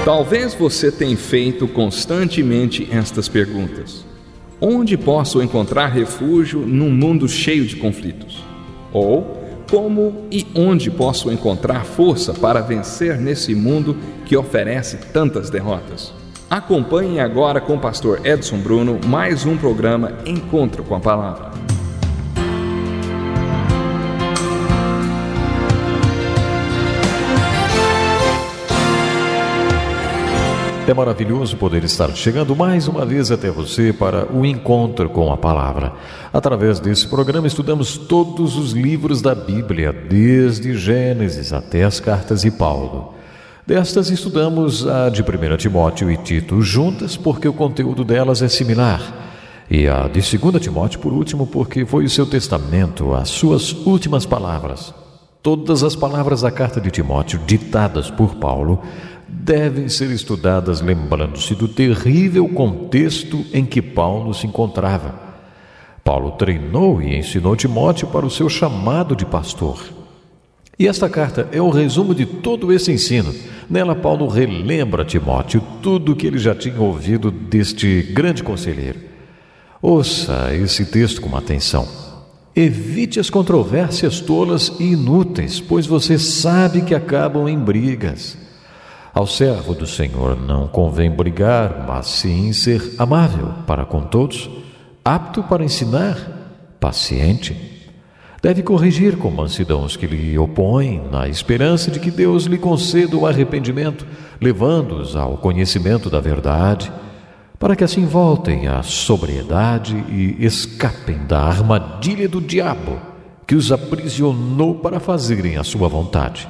Talvez você tenha feito constantemente estas perguntas: onde posso encontrar refúgio num mundo cheio de conflitos? Ou como e onde posso encontrar força para vencer nesse mundo que oferece tantas derrotas? Acompanhe agora com o pastor Edson Bruno mais um programa Encontro com a Palavra. É maravilhoso poder estar chegando mais uma vez até você para o Encontro com a Palavra. Através desse programa estudamos todos os livros da Bíblia, desde Gênesis até as cartas de Paulo. Destas estudamos a de 1 Timóteo e Tito juntas, porque o conteúdo delas é similar. E a de 2 Timóteo, por último, porque foi o seu testamento, as suas últimas palavras. Todas as palavras da carta de Timóteo, ditadas por Paulo, devem ser estudadas lembrando-se do terrível contexto em que Paulo se encontrava. Paulo treinou e ensinou Timóteo para o seu chamado de pastor. E esta carta é o resumo de todo esse ensino. Nela, Paulo relembra a Timóteo tudo o que ele já tinha ouvido deste grande conselheiro. Ouça esse texto com atenção. Evite as controvérsias tolas e inúteis, pois você sabe que acabam em brigas. Ao servo do Senhor não convém brigar, mas sim ser amável para com todos, apto para ensinar, paciente. Deve corrigir com mansidão os que lhe opõem, na esperança de que Deus lhe conceda o arrependimento, levando-os ao conhecimento da verdade, para que assim voltem à sobriedade e escapem da armadilha do diabo, que os aprisionou para fazerem a sua vontade.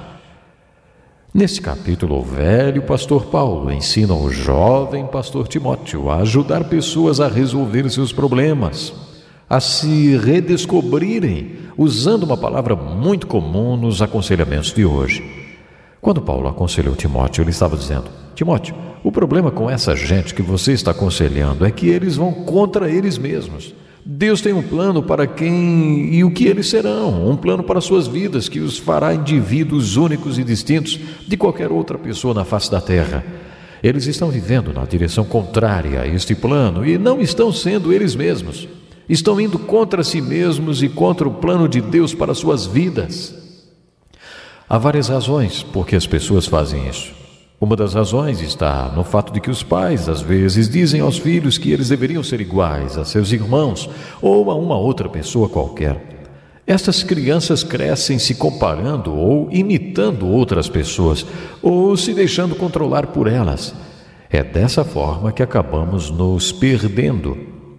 Nesse capítulo, o velho pastor Paulo ensina o jovem pastor Timóteo a ajudar pessoas a resolver seus problemas, a se redescobrirem, usando uma palavra muito comum nos aconselhamentos de hoje. Quando Paulo aconselhou Timóteo, ele estava dizendo: Timóteo, o problema com essa gente que você está aconselhando é que eles vão contra eles mesmos. Deus tem um plano para quem e o que eles serão, um plano para suas vidas que os fará indivíduos únicos e distintos de qualquer outra pessoa na face da terra. Eles estão vivendo na direção contrária a este plano e não estão sendo eles mesmos. Estão indo contra si mesmos e contra o plano de Deus para suas vidas. Há várias razões por que as pessoas fazem isso. Uma das razões está no fato de que os pais, às vezes, dizem aos filhos que eles deveriam ser iguais a seus irmãos ou a uma outra pessoa qualquer. Estas crianças crescem se comparando ou imitando outras pessoas ou se deixando controlar por elas. É dessa forma que acabamos nos perdendo.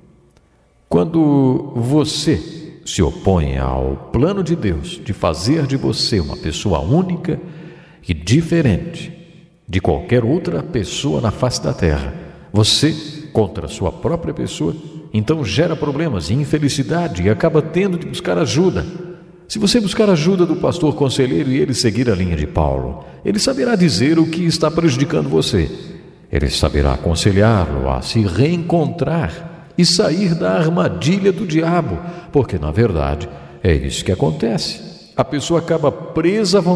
Quando você se opõe ao plano de Deus de fazer de você uma pessoa única e diferente de qualquer outra pessoa na face da terra, você contra a sua própria pessoa, então gera problemas e infelicidade e acaba tendo de buscar ajuda. Se você buscar ajuda do pastor conselheiro e ele seguir a linha de Paulo, ele saberá dizer o que está prejudicando você. Ele saberá aconselhá-lo a se reencontrar e sair da armadilha do diabo, porque na verdade é isso que acontece. A pessoa acaba presa à vontade